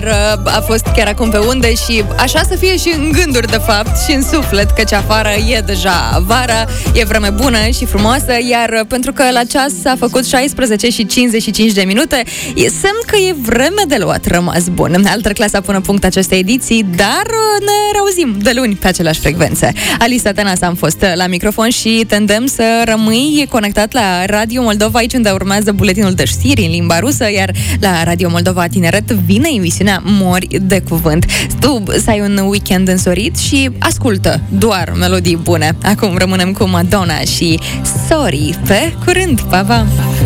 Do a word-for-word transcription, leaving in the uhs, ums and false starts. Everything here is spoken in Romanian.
A fost chiar acum pe unde și așa să fie și în gânduri, de fapt, și în suflet, căci afară e deja vara, e vreme bună și frumoasă, iar pentru că la ceas s-a făcut șaisprezece și cincizeci și cinci de minute, e semn că e vreme de luat rămas bun. Altă clasa până punct acestei ediții, dar ne reauzim de luni pe aceleași frecvențe. Alisa Tănase am fost la microfon și te îndemn să rămâi conectat la Radio Moldova, aici unde urmează buletinul de știri în limba rusă, iar la Radio Moldova Tineret vine emisiunea Mori de Cuvânt. Tu să ai un weekend însorit și ascultă doar melodii bune. Acum rămânem cu Madonna și Sorry. Pe curând! Pa, pa!